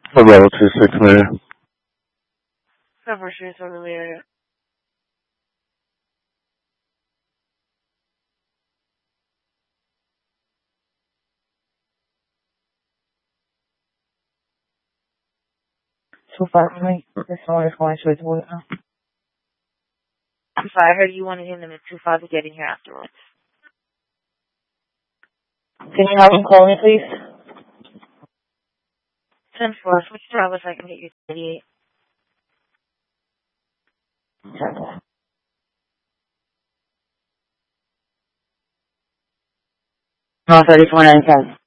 About 26 there. Cover streets over the area. So far from me, this one is going straight to work now. I'm sorry, I heard you wanted him in the 2-5 to get in here afterwards. Can you have him call me, please? 10-4, switch drivers so I can get you 38. No, 34.95.